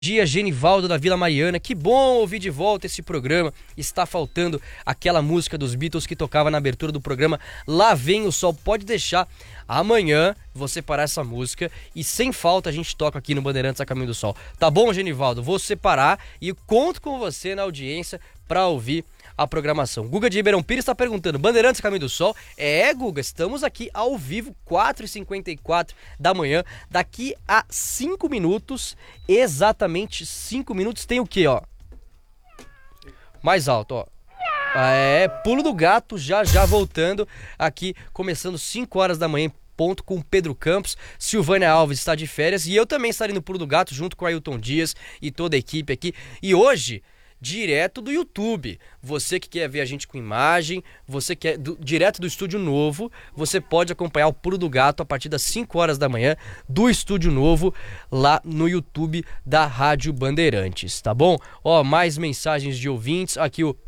Dia, Genivaldo da Vila Mariana, que bom ouvir de volta esse programa. Está faltando aquela música dos Beatles que tocava na abertura do programa Lá Vem o Sol. Pode deixar, amanhã vou separar essa música e sem falta a gente toca aqui no Bandeirantes a Caminho do Sol. Tá bom, Genivaldo? Vou separar e conto com você na audiência para ouvir a programação. Guga de Ribeirão Pires está perguntando: Bandeirantes a Caminho do Sol? É, Guga, estamos aqui ao vivo, 4h54 da manhã. Daqui a 5 minutos, exatamente 5 minutos, tem o quê, ó? Mais alto, ó. É, Pulo do Gato, já voltando aqui, começando 5 horas da manhã, ponto, com Pedro Campos. Silvânia Alves está de férias e eu também estarei no Pulo do Gato junto com Ailton Dias e toda a equipe aqui. E hoje, direto do YouTube, você que quer ver a gente com imagem, você quer direto do Estúdio Novo, você pode acompanhar o Pulo do Gato a partir das 5 horas da manhã do Estúdio Novo lá no YouTube da Rádio Bandeirantes, tá bom? Ó, mais mensagens de ouvintes, aqui o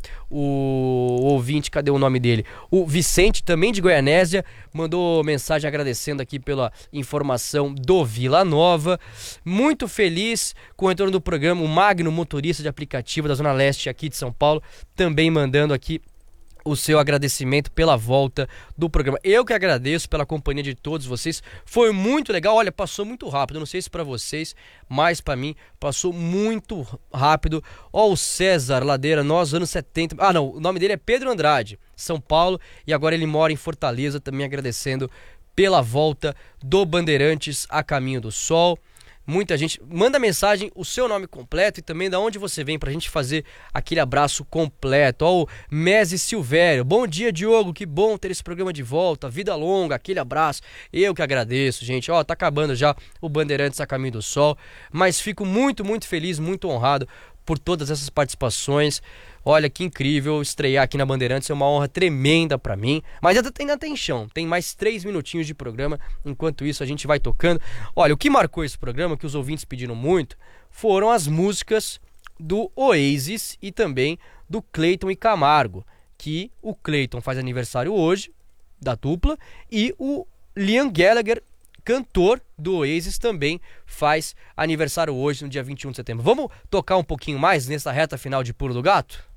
ouvinte, cadê o nome dele? O Vicente, também de Goianésia, mandou mensagem agradecendo aqui pela informação do Vila Nova. Muito feliz com o retorno do programa. O Magno, motorista de aplicativo da Zona Leste aqui de São Paulo, também mandando aqui o seu agradecimento pela volta do programa. Eu que agradeço pela companhia de todos vocês. Foi muito legal. Olha, passou muito rápido. Não sei se para vocês, mas para mim passou muito rápido. Ó, o César Ladeira, nós anos 70. Ah, não, o nome dele é Pedro Andrade, São Paulo, e agora ele mora em Fortaleza, também agradecendo pela volta do Bandeirantes a Caminho do Sol. Muita gente manda mensagem, o seu nome completo e também da onde você vem pra gente fazer aquele abraço completo. Ó, o Mese Silvério: bom dia, Diogo, que bom ter esse programa de volta, vida longa, aquele abraço. Eu que agradeço, gente. Ó, tá acabando já o Bandeirantes a Caminho do Sol, mas fico muito feliz, muito honrado por todas essas participações. Olha que incrível estrear aqui na Bandeirantes, é uma honra tremenda pra mim. Mas ainda tem chão, tem mais 3 minutinhos de programa. Enquanto isso a gente vai tocando. Olha, o que marcou esse programa, que os ouvintes pediram muito, foram as músicas do Oasis e também do Cleiton e Camargo. Que o Cleiton faz aniversário hoje, da dupla, e o Liam Gallagher, cantor do Oasis, também faz aniversário hoje, no dia 21 de setembro. Vamos tocar um pouquinho mais nessa reta final de Pulo do Gato?